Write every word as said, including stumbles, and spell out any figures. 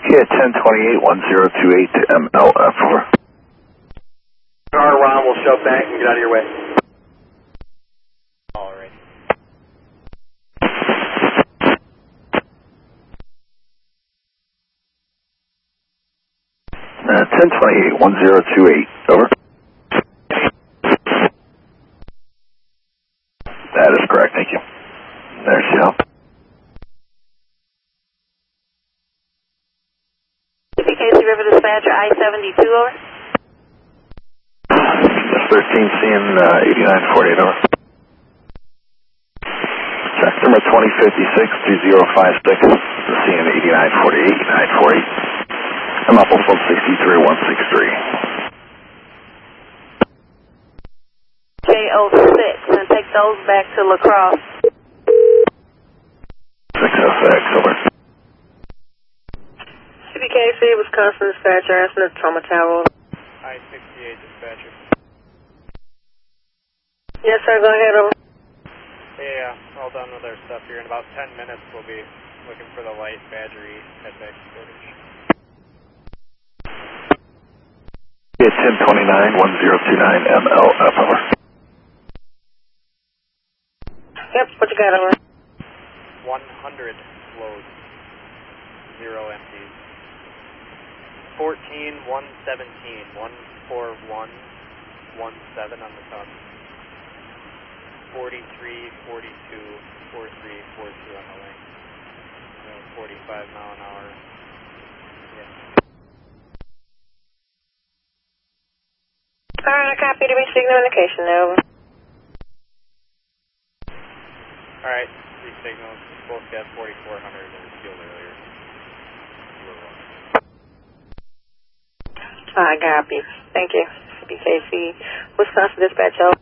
Yeah, ten twenty-eight, one zero two eight to M L F, over. Car, Ron, will shove back and get out of your way. All right. Uh, ten twenty-eight, one zero two eight, over. That is correct, thank you. There's your help. C P K C River Dispatcher, I seventy-two, over. thirteen, seeing uh, eighty-nine forty-eight, over. Check number twenty fifty-six, two zero five six, seeing eighty-nine forty-eight, eighty-nine forty-eight. I'm up on phone sixty-three one six three. J oh six, and take those back to La Crosse. six oh six, over. C P K C, Wisconsin Dispatcher, asking the Trauma Tower. I sixty-eight dispatcher. Yes, sir, go ahead, over. Yeah, all done with our stuff here. In about ten minutes, we'll be looking for the light Badger East, head back to Portage. Yeah, ten twenty-nine, one zero two nine, M L F, over. Yep, what you got, over? one hundred loads, zero empties. fourteen, one seventeen, one four one, one seven on the ton. forty-three, forty-two, forty-three, forty-two on the lane. Uh, forty-five mile an hour. Yeah. Alright, I copy to be signal indication, over. Alright, three signals. Both got forty-four hundred in the field earlier. I copy. Thank you. C P K C, Wisconsin Dispatch, over.